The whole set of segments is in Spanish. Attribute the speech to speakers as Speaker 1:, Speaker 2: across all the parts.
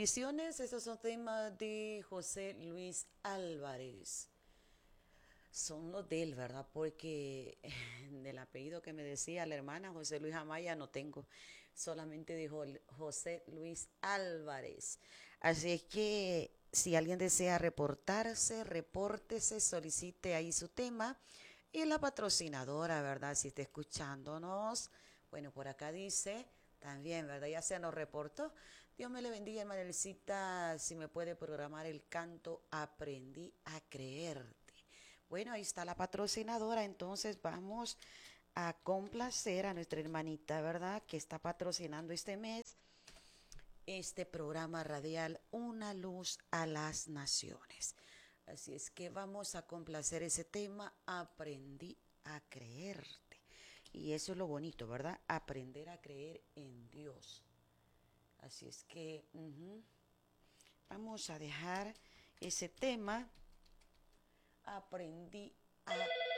Speaker 1: Bendiciones, esos son temas de José Luis Álvarez. Son los de él, ¿verdad? Porque del apellido que me decía la hermana José Luis Amaya no tengo. Solamente dijo José Luis Álvarez. Así es que si alguien desea reportarse, repórtese, solicite ahí su tema. Y la patrocinadora, ¿verdad? Si está escuchándonos, bueno, por acá dice también, ¿verdad? Ya se nos reportó. Dios me le bendiga, hermanelcita, si me puede programar el canto Aprendí a creerte. Bueno, ahí está la patrocinadora, entonces vamos a complacer a nuestra hermanita, ¿verdad? Que está patrocinando este mes este programa radial Una Luz a las Naciones. Así es que vamos a complacer ese tema, Aprendí a creerte. Y eso es lo bonito, ¿verdad? Aprender a creer en Dios. Así es que vamos a dejar ese tema, Aprendí a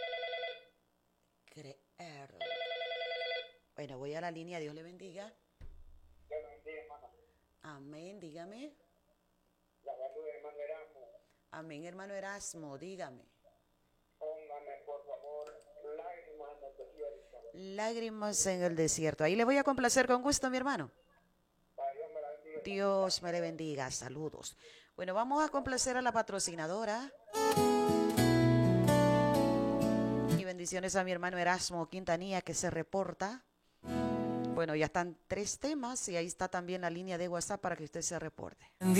Speaker 1: creer. Bueno, voy a la línea, Dios le bendiga.
Speaker 2: Dios lo bendiga, hermano.
Speaker 1: Amén, dígame.
Speaker 2: La salud, hermano Erasmo.
Speaker 1: Amén, hermano Erasmo, dígame.
Speaker 2: Póngame, por favor, lágrimas en el desierto.
Speaker 1: Lágrimas en el desierto. Ahí le voy a complacer con gusto, mi hermano.
Speaker 2: Para Dios me la bendiga.
Speaker 1: Dios me le bendiga. Saludos. Bueno, vamos a complacer a la patrocinadora. Y bendiciones a mi hermano Erasmo Quintanilla que se reporta. Bueno, ya están 3 temas y ahí está también la línea de WhatsApp para que usted se reporte.